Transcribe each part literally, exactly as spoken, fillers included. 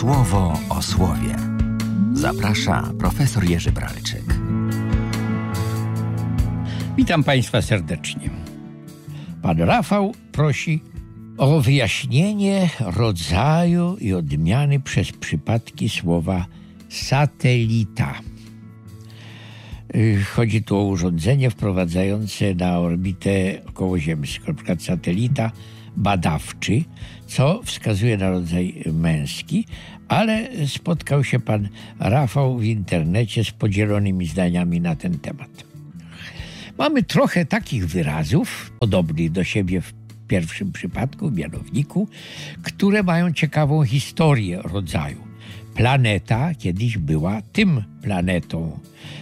Słowo o słowie. Zaprasza profesor Jerzy Bralczyk. Witam Państwa serdecznie. Pan Rafał prosi o wyjaśnienie rodzaju i odmiany przez przypadki słowa satelita. Chodzi tu o urządzenie wprowadzające na orbitę okołoziemską, na przykład satelita badawczy, co wskazuje na rodzaj męski, ale spotkał się pan Rafał w internecie z podzielonymi zdaniami na ten temat. Mamy trochę takich wyrazów, podobnych do siebie w pierwszym przypadku, w mianowniku, które mają ciekawą historię rodzaju. Planeta kiedyś była tym planetą.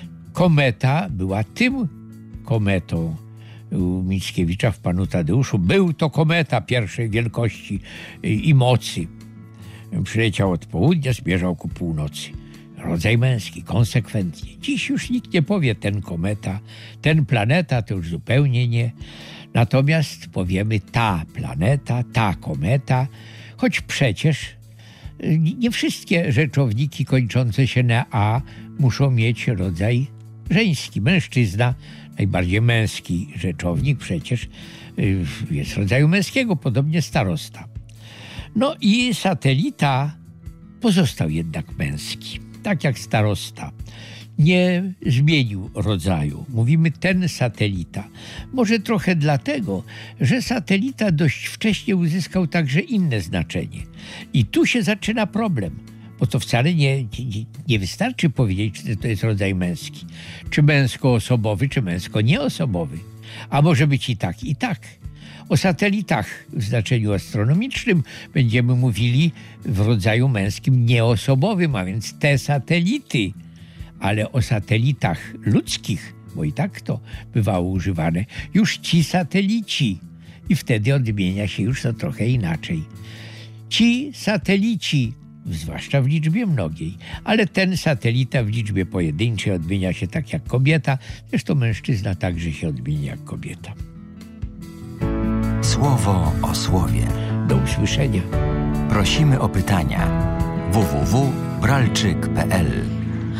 Kometa była tym kometą. U Mickiewicza w Panu Tadeuszu był to kometa pierwszej wielkości i mocy. Przyleciał od południa, zmierzał ku północy. Rodzaj męski, konsekwentnie. Dziś już nikt nie powie ten kometa, ten planeta, to już zupełnie nie. Natomiast powiemy ta planeta, ta kometa, choć przecież nie wszystkie rzeczowniki kończące się na a muszą mieć rodzaj żeński. Mężczyzna, najbardziej męski rzeczownik przecież jest rodzaju męskiego, podobnie starosta. No i satelita pozostał jednak męski, tak jak starosta. Nie zmienił rodzaju. Mówimy ten satelita. Może trochę dlatego, że satelita dość wcześnie uzyskał także inne znaczenie. I tu się zaczyna problem, bo to wcale nie, nie, nie wystarczy powiedzieć, czy to jest rodzaj męski. Czy męskoosobowy, czy męsko-nieosobowy. A może być i tak, i tak. O satelitach w znaczeniu astronomicznym będziemy mówili w rodzaju męskim nieosobowym, a więc te satelity. Ale o satelitach ludzkich, bo i tak to bywało używane, już ci satelici. I wtedy odmienia się już to trochę inaczej. Ci satelici, zwłaszcza w liczbie mnogiej, ale ten satelita w liczbie pojedynczej odmienia się tak jak kobieta, zresztą mężczyzna także się odmienia jak kobieta. Słowo o słowie. Do usłyszenia. Prosimy o pytania. w w w kropka bralczyk kropka p l